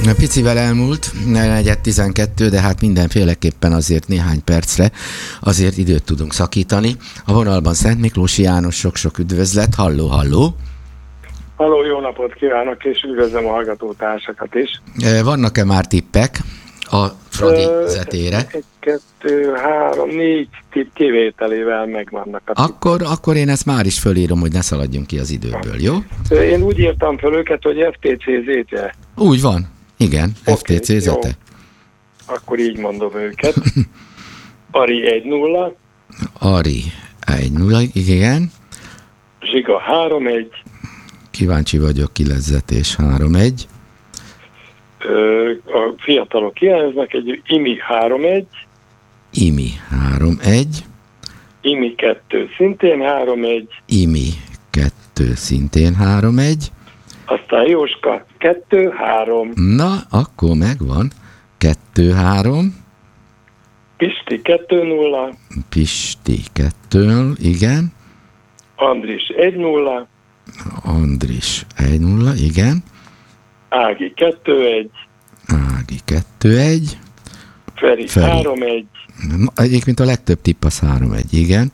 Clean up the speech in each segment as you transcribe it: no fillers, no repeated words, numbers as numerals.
Picivel elmúlt, 4:12, de hát mindenféleképpen azért néhány percre azért időt tudunk szakítani. A vonalban Szent Miklósi János, sok-sok üdvözlet, halló, halló! Halló, jó napot kívánok, és üdvözlöm a hallgatótársakat is. Vannak-e már tippek a Fradi zetére? 1, 2, 3, 4 tipp kivételével megvannak a tippek. Akkor én ezt már is fölírom, hogy ne szaladjunk ki az időből, jó? Én úgy írtam fel őket, hogy FTC ZT. Úgy van, igen, Okay, FTC ZT. jó. Akkor így mondom őket. Ari 1-0. Ari 1-0, igen. Zsiga 3-1. Kíváncsi vagyok, ki lesz zetés, 3-1. A fiatalok hiányoznak, egy Imi 3-1. Imi 3-1. Imi 2 szintén 3-1. Imi 2 szintén 3-1. Aztán Jóska 2-3. Na, akkor megvan. 2-3. Pisti 2-0. Pisti 2, igen. Andris 1-0. Andris 1-0, igen. Ági 2-1. Ági 2-1. Feri 3-1. Egyébként a legtöbb tipp az 3-1, igen.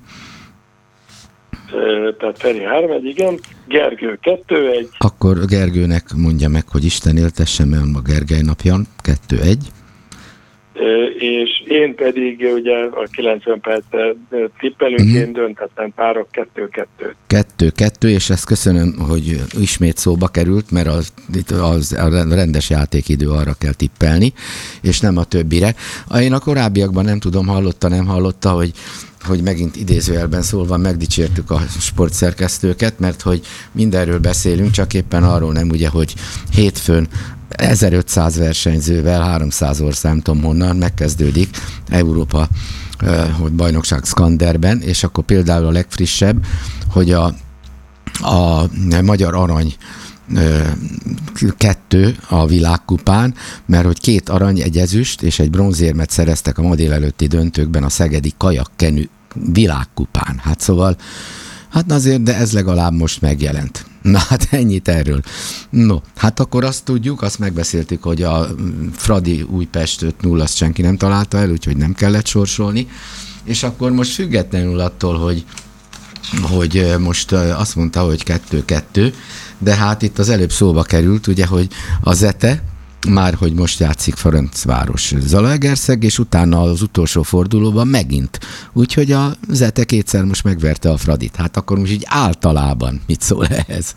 Tehát Feri 3-1, igen. Gergő 2-1. Akkor Gergőnek mondja meg, hogy Isten éltesse, mert ma Gergely napja, 2-1. És én pedig ugye a 90 percre tippelünk, én döntetlen párok 2-2. 2-2, és ezt köszönöm, hogy ismét szóba került, mert az a rendes játékidő, arra kell tippelni, és nem a többire. Én a korábbiakban nem tudom, nem hallotta, hogy megint idézőjelben szólva megdicsértük a sportszerkesztőket, mert hogy mindenről beszélünk, csak éppen arról nem, ugye, hogy hétfőn 1500 versenyzővel, 300 ország, nem tudom honnan, megkezdődik Európa bajnokság Skanderben, és akkor például a legfrissebb, hogy a magyar arany 2 a világkupán, mert hogy 2 arany, egy ezüst és egy bronzérmet szereztek a ma délelőtti döntőkben a szegedi kajakkenü világkupán. Hát szóval, hát azért, de ez legalább most megjelent. Na hát ennyit erről. No, hát akkor azt tudjuk, azt megbeszéltük, hogy a Fradi Újpest 5-0 azt senki nem találta el, úgyhogy nem kellett sorsolni. És akkor most függetlenül attól, hogy most azt mondta, hogy 2-2, de hát itt az előbb szóba került, ugye, hogy a Zete, már hogy most játszik Ferencváros Zalaegerszeg, és utána az utolsó fordulóban megint. Úgyhogy a Zete kétszer most megverte a Fradit. Hát akkor most így általában mit szól ehhez?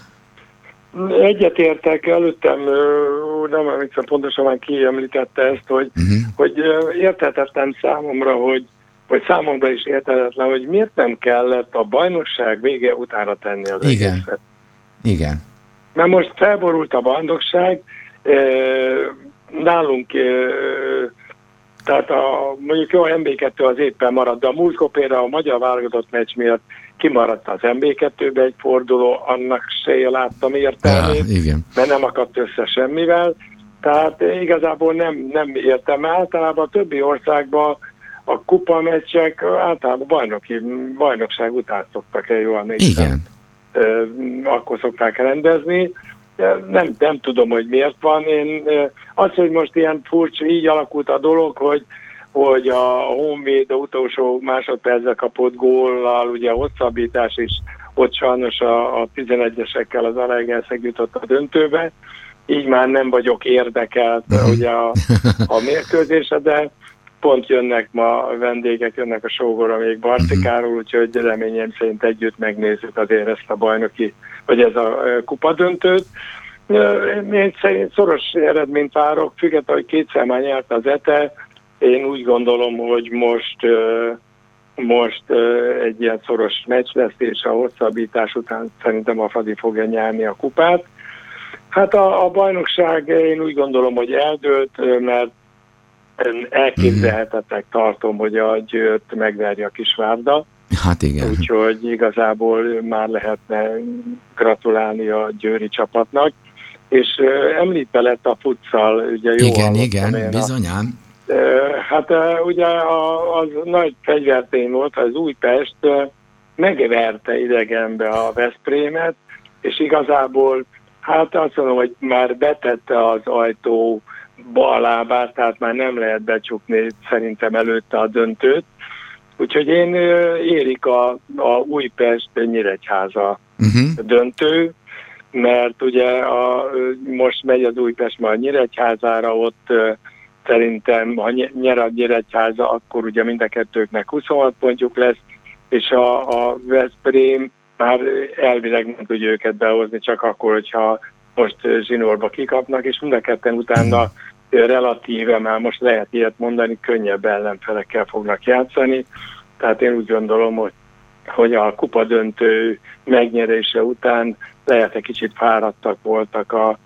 Egyetértek, előttem, nem emlékszem pontosan, már ki említette ezt, hogy érthetetlen számomra, vagy számomra is érthetetlen, hogy miért nem kellett a bajnokság vége utána tenni az egészet. Igen. Mert most felborult a bajnokság, nálunk, tehát mondjuk jó, a MB2 az éppen maradt, de a múltkor például a magyar válogatott meccs miatt kimaradt az MB2-be egy forduló, annak se láttam értelmét, mert nem akadt össze semmivel. Tehát igazából nem értem. Általában a többi országban a kupameccsek általában bajnokság után szoktak el jól nézni. Igen. Akkor szokták rendezni. Nem tudom, hogy miért van. Az, hogy most ilyen furcsa, így alakult a dolog, hogy a Honvéd a utolsó másodpercre kapott góllal, ugye a hosszabbítás is, ott sajnos a 11-esekkel az Zalaegerszeg jutott a döntőbe. Így már nem vagyok érdekelt ugye a mérkőzésre, de pont jönnek ma vendégek, jönnek a sógorra még Barcikáról, úgyhogy reményem szerint együtt megnézzük azért ezt a bajnoki, vagy ez a kupadöntőt. Én szerint szoros eredményt várok, függetlenül, hogy kétszer már nyert az ETE. Én úgy gondolom, hogy most egy ilyen szoros meccs lesz, és a hosszabbítás után szerintem a Fradi fogja nyerni a kupát. Hát a bajnokság én úgy gondolom, hogy eldőlt, mert elképzelhetetnek tartom, hogy a Győrt megverje a Kisvárda. Hát igen. Úgyhogy igazából már lehetne gratulálni a győri csapatnak. És említve lett a futsal, ugye jó igen, bizonyán. Hát ugye az nagy fegyvertény volt, az Újpest megverte idegenbe a Veszprémet, és igazából Hát azt mondom, hogy már betette az ajtó bal lábát, tehát már nem lehet becsukni szerintem előtte a döntőt. Úgyhogy én érik a Újpest-Nyíregyháza döntő, mert ugye most megy az Újpest majd Nyíregyházára, ott szerintem ha nyer a Nyíregyháza, akkor ugye mind a kettőknek 26 pontjuk lesz, és a Veszprém már elvileg nem tudja őket behozni, csak akkor, hogyha most zsinórba kikapnak, és mind a ketten utána relatíve, már most lehet ilyet mondani, könnyebb ellenfelekkel fognak játszani. Tehát én úgy gondolom, hogy a kupa döntő megnyerése után lehet egy kicsit fáradtak voltak a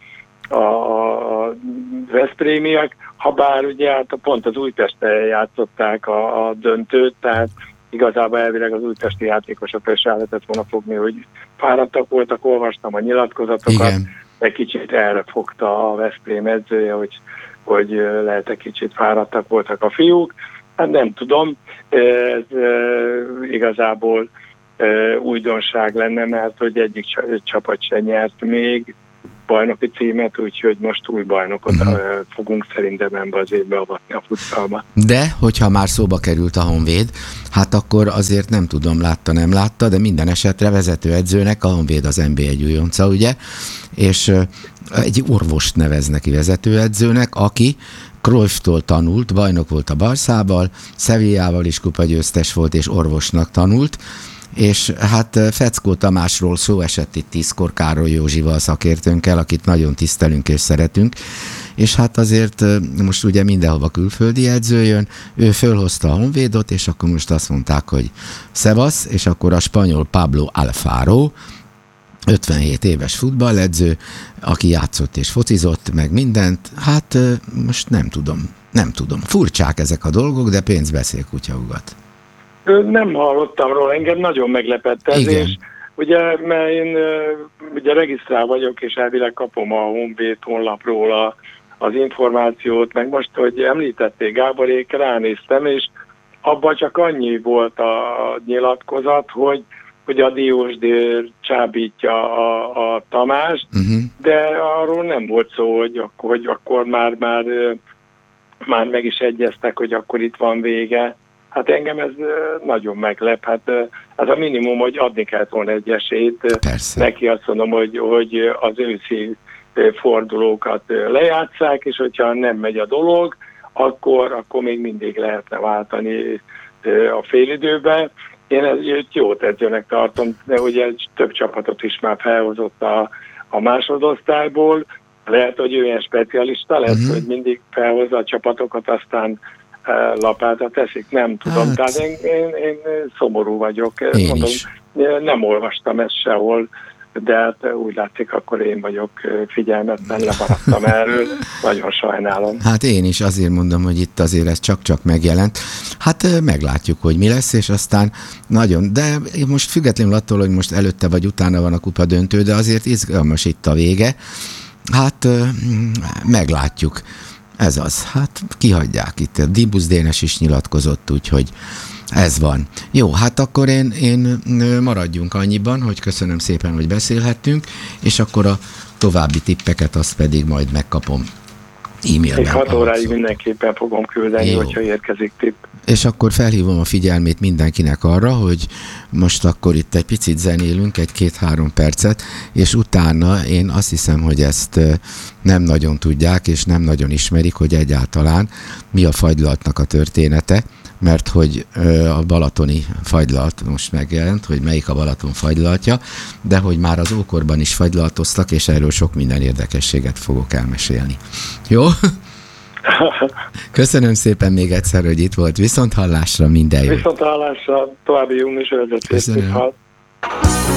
veszprémiek, ha bár ugye hát pont az Újpesten játszották a döntőt, tehát igazából elvileg az újpesti játékosok is el lehetett volna fogni, hogy fáradtak voltak, olvastam a nyilatkozatokat, igen. Egy kicsit erre fogta a Veszprém edzője, hogy lehet egy kicsit fáradtak voltak a fiúk. Hát nem tudom, ez igazából újdonság lenne, mert hogy egyik csapat se nyert még bajnoki címet, úgyhogy most új bajnokot fogunk szerintem ebbe az évbe avatni a futballba. De, hogyha már szóba került a Honvéd, hát akkor azért nem tudom, nem látta, de minden esetre vezetőedzőnek a Honvéd az NB1 újonca, ugye? És egy orvost nevez neki vezetőedzőnek, aki Cruyfftól tanult, bajnok volt a Barszával, Sevillával is kupagyőztes volt, és orvosnak tanult, és hát Feckó Tamásról szó esett itt 10-kor Károly Józsival, szakértőnkkel, akit nagyon tisztelünk és szeretünk, és hát azért most ugye mindenhova külföldi edző jön, ő fölhozta a Honvédot, és akkor most azt mondták, hogy szevasz, és akkor a spanyol Pablo Alfaro, 57 éves futballedző, aki játszott és focizott, meg mindent, hát most nem tudom. Furcsák ezek a dolgok, de pénz beszél, kutyaugat. Nem hallottam róla, engem nagyon meglepett ez, igen. És ugye, mert én ugye regisztrál vagyok, és elvileg kapom a Honvéd honlapról az információt, meg most, hogy említették Gáborék, ránéztem, és abban csak annyi volt a nyilatkozat, hogy a Diósdér csábítja a Tamást, de arról nem volt szó, hogy akkor már meg is egyeztek, hogy akkor itt van vége. Hát engem ez nagyon meglep. Hát ez a minimum, hogy adni kellett volna egy esélyt. Persze. Neki azt mondom, hogy az őszi fordulókat lejátsszák, és hogyha nem megy a dolog, akkor még mindig lehetne váltani a félidőbe. Én ezt jót edzőnek tartom, de ugye több csapatot is már felhozott a másodosztályból. Lehet, hogy ő ilyen specialista lesz, hogy mindig felhozza a csapatokat, aztán lapátra teszik, nem tudom. Hát. Tehát én szomorú vagyok. Mondom, nem olvastam ezt sehol, de hát úgy látszik, akkor én vagyok figyelmetlen, lemaradtam erről. Nagyon sajnálom. Hát én is azért mondom, hogy itt azért ez csak-csak megjelent. Hát meglátjuk, hogy mi lesz, és aztán nagyon, de most függetlenül attól, hogy most előtte vagy utána van a kupa döntő, de azért izgalmas itt a vége. Hát meglátjuk. Ez az. Hát kihagyják itt. Dibusz Dénes is nyilatkozott, úgyhogy ez van. Jó, hát akkor én maradjunk annyiban, hogy köszönöm szépen, hogy beszélhettünk, és akkor a további tippeket azt pedig majd megkapom e-mailben. Még 6 óráig mindenképpen fogom küldeni, hogyha érkezik tipp. És akkor felhívom a figyelmét mindenkinek arra, hogy most akkor itt egy picit zenélünk, egy 2-3 percet, és utána én azt hiszem, hogy ezt nem nagyon tudják, és nem nagyon ismerik, hogy egyáltalán mi a fagylaltnak a története, mert hogy a balatoni fagylalt most megjelent, hogy melyik a Balaton fagylaltja, de hogy már az ókorban is fagylaltoztak, és erről sok minden érdekességet fogok elmesélni. Jó? Köszönöm szépen még egyszer, hogy itt volt. Viszonthallásra, minden jó. Viszonthallásra, további jó műsorvezetést. Köszönöm.